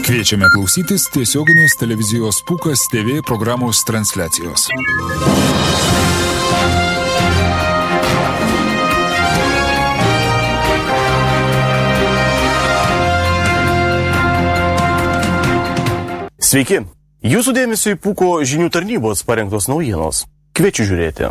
Kviečiame klausytis tiesioginės televizijos Pūkas TV programos transliacijos. Sveiki! Jūsų dėmesiui Pūko žinių tarnybos parengtos naujienos. Kviečiu žiūrėti.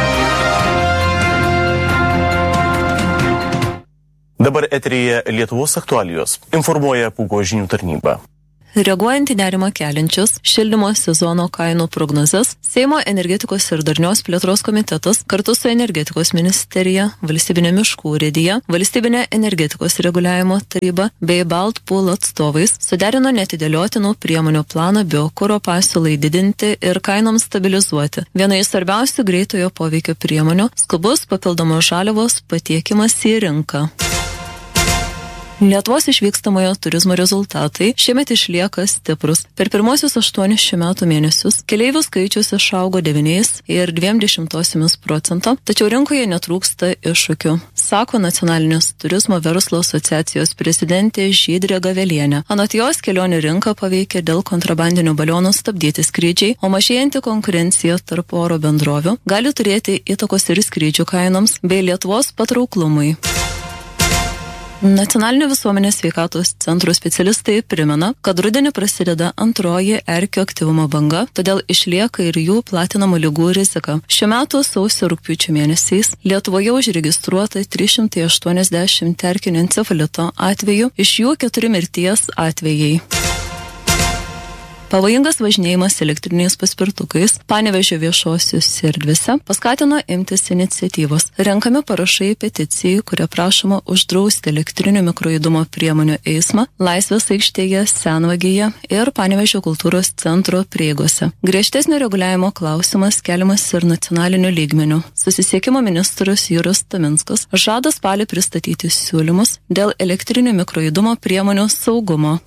Dabar eteryje Lietuvos aktualijos. Informuoja Pūko žinių tarnyba. Reaguojant į nerimą keliančius šildymo sezono kainų prognozes, Seimo energetikos ir darnios plėtros komitetas kartu su energetikos ministerija, Valstybinė miškų urėdija, Valstybinė energetikos reguliavimo taryba bei Baltpool atstovais suderino neatidėliotinų priemonių planą biokuro pasiūlai didinti ir kainoms stabilizuoti. Viena iš svarbiausių greitojo poveikio priemonių - skubus papildomos žaliavos patiekimas į rinką. Lietuvos išvykstamojo turizmo rezultatai šiemet išlieka stiprus. Per pirmosius 8 šių metų mėnesius keleivių skaičius išaugo 9,2%, tačiau rinkoje netrūksta iššūkių, sako Nacionalinės turizmo verslo asociacijos prezidentė Žydrė Gavelienė. Anot jos, kelionių rinką paveikė dėl kontrabandinių balionų stabdyti skrydžiai, o mažėjanti konkurencija tarp oro bendrovių gali turėti įtakos ir skrydžių kainoms bei Lietuvos patrauklumui. Nacionalinio visuomenės sveikatos centro specialistai primena, kad rudenį prasideda antroji erkių aktyvumo banga, todėl išlieka ir jų platinamų ligų rizika. Šiuo metu sausio-rugpjūčio mėnesiais Lietuvoje užregistruota 380 erkinio encefalito atvejų, iš jų 4 mirties atvejai. Pavojingas važinėjimas elektriniais paspirtukais Panevėžio viešosiuose erdvėse paskatino imtis iniciatyvos. Renkami parašai peticijai, kuria prašoma uždrausti elektrinių mikrojudumo priemonių eismą Laisvės aikštėje, Senvagėje ir Panevėžio kultūros centro prieigose. Griežtesnio reguliavimo klausimas keliamas ir nacionaliniu lygmeniu. Susisiekimo ministras Juras Taminskas žada spalį pristatyti siūlymus dėl elektrinių mikrojudumo priemonių saugumo.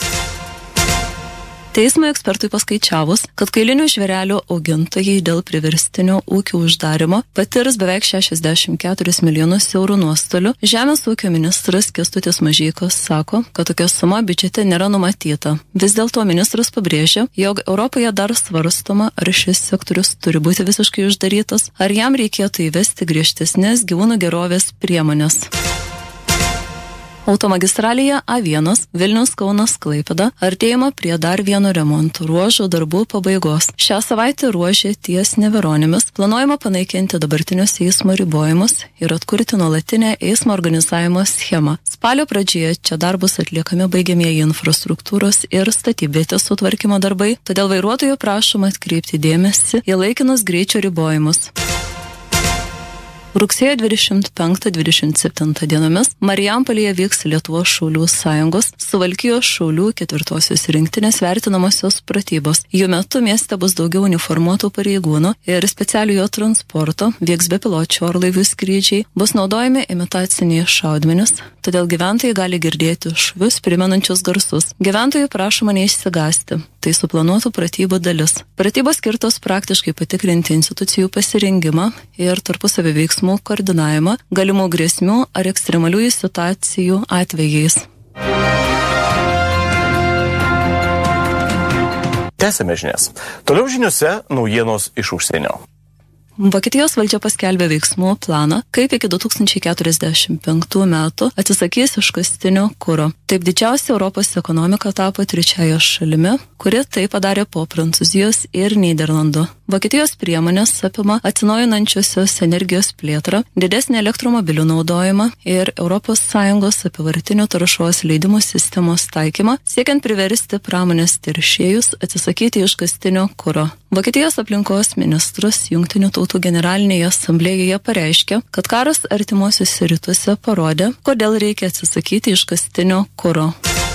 Teismo ekspertui paskaičiavus, kad kailinių žvėrelių augintojai dėl priverstinio ūkių uždarimo patirs beveik 64 milijonus eurų nuostolių, Žemės ūkio ministras Kęstutis Mažeikos sako, kad tokia suma biudžete nėra numatyta. Vis dėlto ministras pabrėžia, jog Europoje dar svarstoma, ar šis sektorius turi būti visiškai uždarytas, ar jam reikėtų įvesti griežtesnės gyvūnų gerovės priemonės. Automagistralėje A1 Vilnius-Kaunas-Klaipėda artėjama prie dar vieno remonto ruožo darbų pabaigos. Šią savaitę ruože ties Neveronimis planuojama panaikinti dabartinius eismo ribojimus ir atkurti nuolatinę eismo organizavimo schemą. Spalio pradžioje čia darbus atliekami baigiamieji infrastruktūros ir statybvietės sutvarkymo darbai, todėl vairuotojų prašoma atkreipti dėmesį į laikinus greičio ribojimus. Rugsėjo 25-27 dienomis Marijampolėje vyks Lietuvos šaulių sąjungos Suvalkijos šaulių 4-osios rinktinės vertinamosios pratybos. Jų metu mieste bus daugiau uniformuotų pareigūnų ir specialiojo transporto, vyks bepiločių orlaivių skrydžiai, bus naudojami imitaciniai šaudmenys, todėl gyventojai gali girdėti šūvius primenančius garsus. Gyventojų prašoma neišsigąsti. Tai suplanuotų pratybų dalis. Pratybos skirtos praktiškai patikrinti institucijų pasirengimą ir tarpusavio veiksmų koordinavimą galimų grėsmių ar ekstremaliųjų situacijų atvejais. Tęsime žinias. Toliau žiniuose naujienos iš užsienio. Vokietijos valdžia paskelbė veiksmų planą, kaip iki 2045 metų atsisakys iškastinio kuro. Taip didžiausia Europos ekonomika tapo trečiąja šalimi, kuri tai padarė po Prancūzijos ir Nyderlandų. Vokietijos priemonės apima atsinaujinančiosios energijos plėtrą, didesnį elektromobilių naudojimą ir ES apyvartinių taršos leidimų sistemos taikymą, siekiant priversti pramonės teršėjus atsisakyti iškastinio kuro. Vokietijos aplinkos ministras Jungtinių tautų generalinėje asamblėjoje pareiškė, kad karas artimuosiuose rytuose parodė, kodėl reikia atsisakyti iškastinio kuro.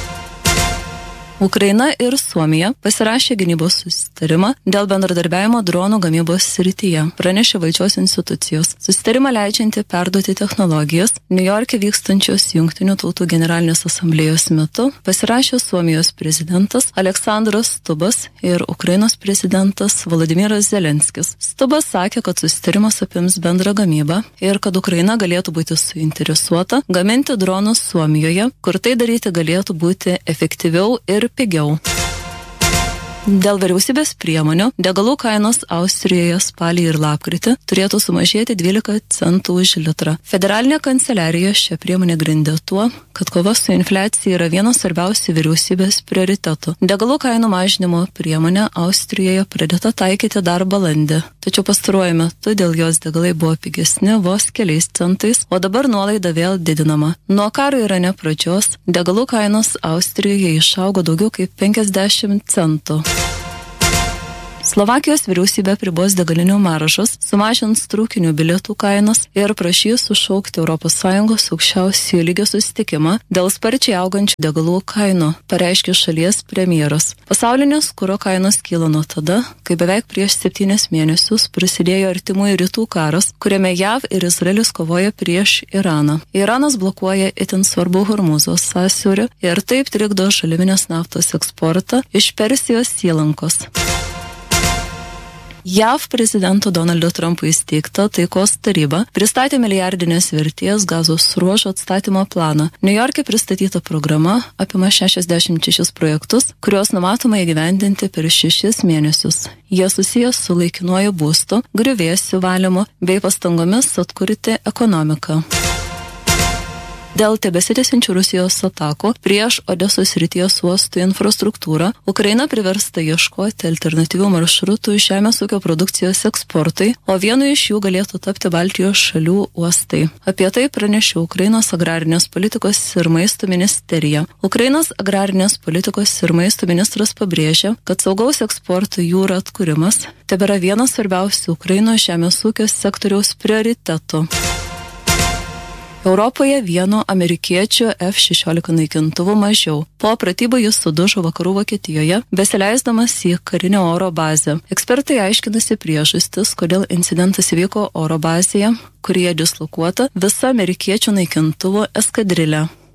Ukraina ir Suomija pasirašė gynybos susitarimą dėl bendradarbiavimo dronų gamybos srityje, pranešė valdžios institucijos. Susitarimą leidžianti perduoti technologijas Niujorke vykstančios Jungtinių tautų generalinės asamblėjos metu pasirašė Suomijos prezidentas Aleksandras Stubas ir Ukrainos prezidentas Volodymyras Zelenskis. Stubas sakė, kad susitarimas apims bendrą gamybą ir kad Ukraina galėtų būti suinteresuota gaminti dronus Suomijoje, kur tai daryti galėtų būti efektyviau ir ir pigiau. Dėl vyriausybės priemonių degalų kainos Austrijoje spalį ir lapkritį turėtų sumažėti 12 centų už litrą. Federalinė kanceliarija šią priemonę grindė tuo, kad kova su infliacija yra vienas svarbiausių vyriausybės prioritetų. Degalų kainų mažinimo priemonė Austrijoje pradėta taikyti dar balandį, tačiau pastaruoju metu dėl jos degalai buvo pigesni vos keliais centais, o dabar nuolaida vėl didinama. Nuo karo Irane pradžios degalų kainos Austrijoje išaugo daugiau kaip 50 centų. Slovakijos vyriausybė pribos degalinių maržas, sumažins traukinių bilietų kainas ir prašys sušaukti ES aukščiausiojo lygio susitikimą dėl sparčiai augančių degalų kainų, pareiškė šalies premjeras. Pasaulinės kuro kainos kyla nuo tada, kai beveik prieš 7 mėnesius prasidėjo Artimųjų rytų karas, kuriame JAV ir Izraelis kovoja prieš Iraną. Iranas blokuoja itin svarbų Hormūzo sąsiaurį ir taip trikdo žaliavinės naftos eksportą iš Persijos įlankos. JAV prezidento Donaldo Trumpo įsteigta taikos taryba pristatė milijardinės vertės Gazos ruožo atstatymo planą. Niujorke pristatyta programa apima 66 projektus, kuriuos numatoma įgyvendinti per 6 mėnesius. Jie susijęs su laikinuoju būstu, griuvėsių valymu bei pastangomis atkurti ekonomiką. Dėl tebesitęsiančių Rusijos atakų prieš Odesos srities uostų infrastruktūrą, Ukraina priversta ieškoti alternatyvių maršrutų žemės ūkio produkcijos eksportui, o vienu iš jų galėtų tapti Baltijos šalių uostai. Apie tai pranešė Ukrainos agrarinės politikos ir maisto ministerija. Ukrainos agrarinės politikos ir maisto ministras pabrėžė, kad saugaus eksporto jūra atkūrimas tebėra vienas svarbiausių Ukrainos žemės ūkio sektoriaus prioritetų. Europoje vieno amerikiečių F-16 naikintuvų mažiau. Po pratybų jis sudužo vakarų Vokietijoje, besileisdamas į karinę oro bazę. Ekspertai aiškinasi priežastis, kodėl incidentas įvyko oro bazėje, kurioje dislokuota visa amerikiečių naikintuvų eskadrilė.